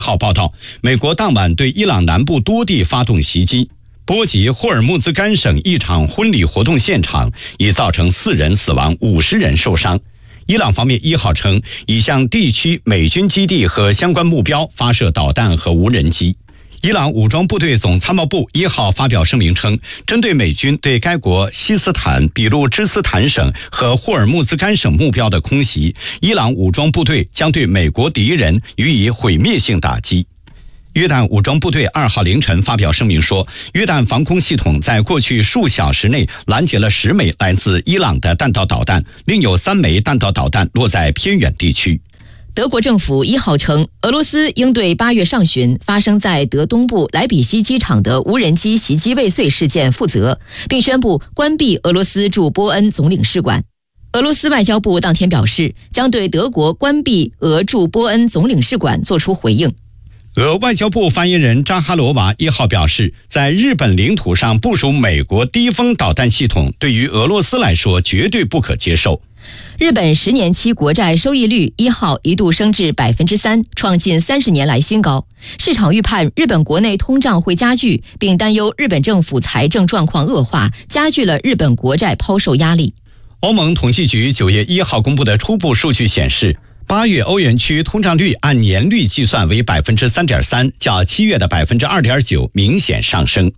号报道，美国当晚对伊朗南部多地发动袭击，波及霍尔木兹干省一场婚礼活动现场，已造成4人死亡，50人受伤。伊朗方面1号称，已向地区美军基地和相关目标发射导弹和无人机。伊朗武装部队总参谋部1号发表声明称，针对美军对该国西斯坦、俾路支斯坦省和霍尔木兹干省目标的空袭，伊朗武装部队将对美国敌人予以毁灭性打击。约旦武装部队2号凌晨发表声明说，约旦防空系统在过去数小时内拦截了10枚来自伊朗的弹道导弹，另有3枚弹道导弹落在偏远地区。 德国政府1号称，俄罗斯应对8月上旬发生在德东部莱比锡机场的无人机袭击未遂事件负责，并宣布关闭俄罗斯驻波恩总领事馆。俄罗斯外交部当天表示，将对德国关闭俄驻波恩总领事馆作出回应。 俄外交部发言人扎哈罗娃1号表示，在日本领土上部署美国低风导弹系统，对于俄罗斯来说绝对不可接受。 日本10年期国债收益率1号一度升至 3%， 创近30年来新高。市场预判日本国内通胀会加剧，并担忧日本政府财政状况恶化，加剧了日本国债抛售压力。 欧盟统计局9月1号公布的初步数据显示，8月欧元区通胀率按年率计算为 3.3%， 较7月的 2.9% 明显上升。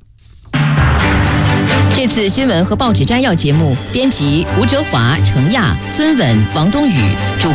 这次新闻和报纸摘要节目编辑吴哲华、程亚、孙稳、王东宇，主